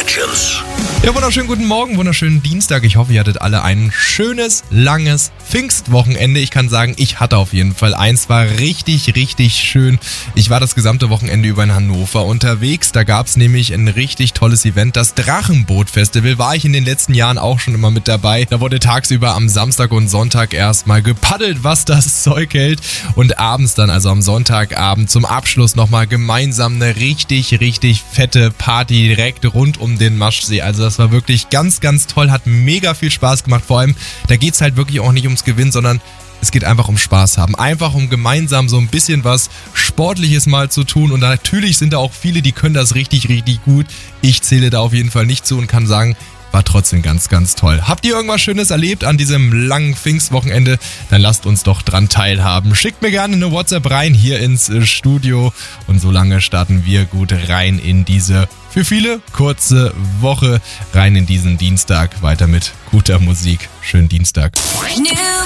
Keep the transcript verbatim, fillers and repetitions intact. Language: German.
Seconds. Ja, wunderschönen guten Morgen, wunderschönen Dienstag. Ich hoffe, ihr hattet alle ein schönes, langes Pfingstwochenende. Ich kann sagen, ich hatte auf jeden Fall eins. War richtig, richtig schön. Ich war das gesamte Wochenende über in Hannover unterwegs. Da gab es nämlich ein richtig tolles Event. Das Drachenboot-Festival war ich in den letzten Jahren auch schon immer mit dabei. Da wurde tagsüber am Samstag und Sonntag erstmal gepaddelt, was das Zeug hält. Und abends dann, also am Sonntagabend zum Abschluss nochmal gemeinsam eine richtig, richtig fette Party direkt rund um den Maschsee. Also das war wirklich ganz, ganz toll, hat mega viel Spaß gemacht. Vor allem, da geht es halt wirklich auch nicht ums Gewinnen, sondern es geht einfach um Spaß haben. Einfach um gemeinsam so ein bisschen was Sportliches mal zu tun. Und natürlich sind da auch viele, die können das richtig, richtig gut. Ich zähle da auf jeden Fall nicht zu und kann sagen, war trotzdem ganz, ganz toll. Habt ihr irgendwas Schönes erlebt an diesem langen Pfingstwochenende? Dann lasst uns doch dran teilhaben. Schickt mir gerne eine WhatsApp rein hier ins Studio. Und solange starten wir gut rein in diese, für viele, kurze Woche. Rein in diesen Dienstag. Weiter mit guter Musik. Schönen Dienstag.